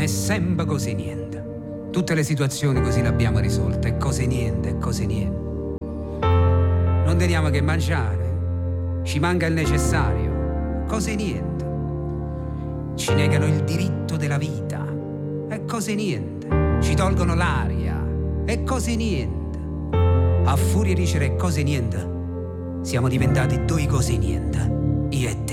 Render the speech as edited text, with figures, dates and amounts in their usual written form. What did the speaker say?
sempre cose niente. Tutte le situazioni così le abbiamo risolte, cose niente, cose niente. Non teniamo che mangiare, ci manca il necessario, cose niente. Ci negano il diritto della vita, e cose niente. Ci tolgono l'aria, e cose niente. A furia di dicere cose niente, siamo diventati due cose niente, io e te.